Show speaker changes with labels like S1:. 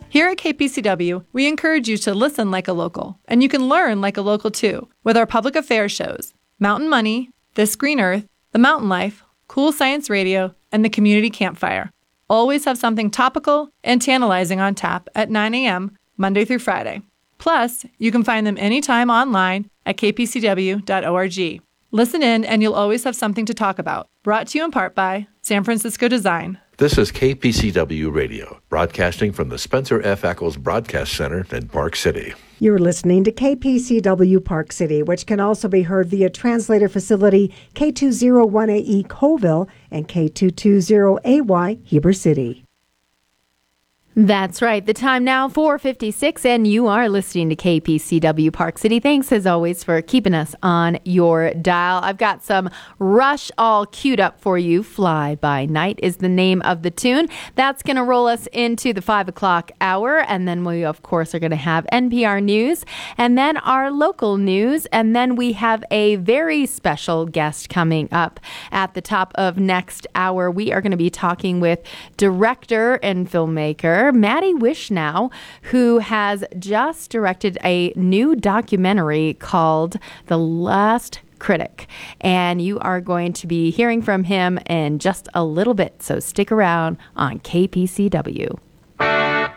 S1: Here at KPCW, we encourage you to listen like a local, and you can learn like a local too with our public affairs shows, Mountain Money, This Green Earth, The Mountain Life, Cool Science Radio, and the Community Campfire. Always have something topical and tantalizing on tap at 9 a.m. Monday through Friday. Plus, you can find them anytime online at kpcw.org. Listen in and you'll always have something to talk about. Brought to you in part by San Francisco Design.
S2: This is KPCW Radio, broadcasting from the Spencer F. Ackles Broadcast Center in Park City.
S3: You're listening to KPCW Park City, which can also be heard via translator facility K201AE Colville and K220AY Heber City.
S4: That's right. The time now, 4:56, and you are listening to KPCW Park City. Thanks, as always, for keeping us on your dial. I've got some Rush all queued up for you. Fly By Night is the name of the tune. That's going to roll us into the 5 o'clock hour, and then we, of course, are going to have NPR News, and then our local news, and then we have a very special guest coming up at the top of next hour. We are going to be talking with director and filmmaker Maddie Wishnow, who has just directed a new documentary called The Last Critic. And you are going to be hearing from him in just a little bit, so stick around on KPCW.